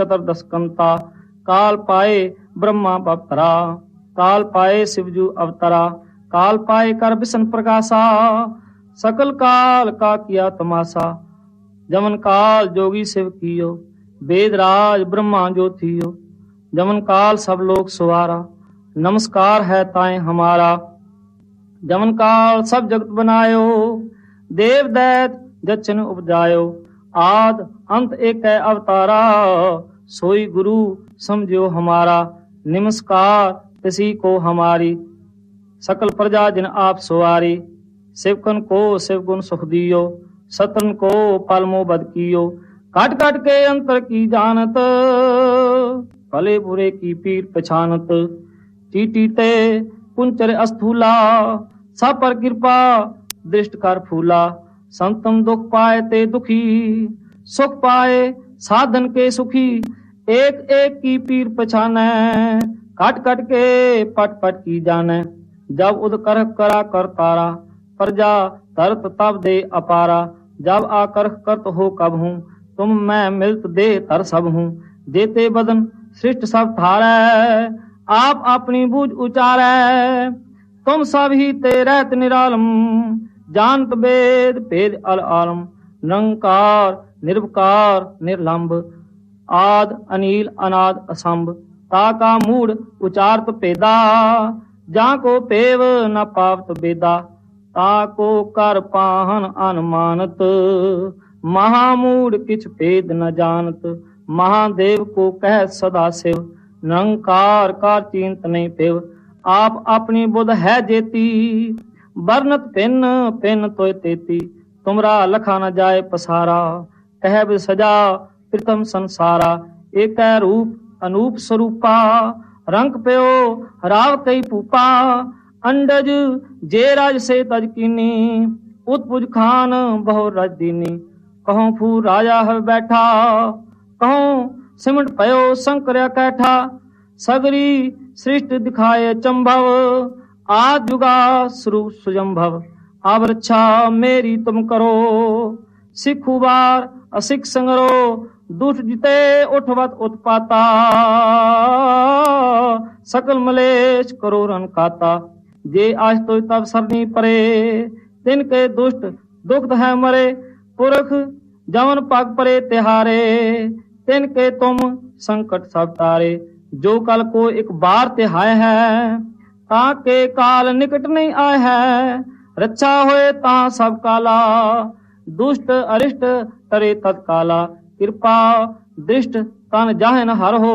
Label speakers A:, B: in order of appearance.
A: दसकंता काल पाए ब्रह्मा बवतरा काल पाए शिवजू अवतरा काल पाए कर बिशन प्रकाशा सकल काल का किया तमाशा जमन काल जोगी शिव कियो वेद राज ब्रह्मा जो थियो जमन काल सब लोग सुवारा नमस्कार है ताए हमारा जमन काल सब जगत बनायो देव दैत जचन उपजायो आद अंत एक है अवतारा सोई गुरु समझो हमारा नमस्कार किसी को हमारी सकल प्रजा जिन आप सुवारी शिवकन को शिव गुण सुख दियो सतन को पलमो बद कियो काट काट के अंतर की जानत भले बुरे की पीर पछानत टीटी ते कुंचर अस्थूला सब पर कृपा दृष्ट कर फूला संतम दुख पाए ते दुखी सुख पाए साधन के सुखी एक एक की पीर पछाने काट काट के पट पट की जाने जब उद कर करा कर तारा प्रजा तरत तब दे अपारा जब आकर करत हो कब हूँ तुम मैं मिलत दे तर सब हूँ देते बदन सृष्ट सब थारे आप अपनी बूझ उचारे तुम सब ही ते रहत निरालम जानत वेद भेद अल आलम निरंकार निर्विकार निर्लंब आद अनिल अनाद असंभ ताका मूड उचारत पेदा जाको पेव न पावत बेदा ताको कर पाहन अनुमानत महामूड किछ भेद न जानत महादेव को कह सदा शिव निरंकार का चिंत नहीं पेव आप अपनी बुध है जेती बरनत पिन पिन तोय तेती तुमरा लखा न जाए पसारा कह सजा प्रथम संसारा एक रूप अनूप स्वरूपा रंग प्यो राव कई पूपा अंडज जे राज से तज कीनी उत्पुज खान बहु रज दीनी कहूं फू राजा है बैठा कहूं सिमट पयो शंकर कैठा सगरी सृष्ट दिखाए चंभव आज जुगा स्वरूप सुजंभव अब रक्षा मेरी तुम करो सिखु बार असिख संगरो दुष्ट जिते उठवत उत्पाता सकल मलेश करो रन काता जे आज तो तब सरनी परे तिनके दुष्ट दुख है मरे पुरख जवन पग परे तिहारे तिनके तुम संकट सब तारे जो कल को एक बार तिहाय है ताके काल निकट नहीं आए है रक्षा होए ता सब काला दुष्ट अरिष्ट तरे तत्काला कृपा दृष्ट तन जाहन हर हो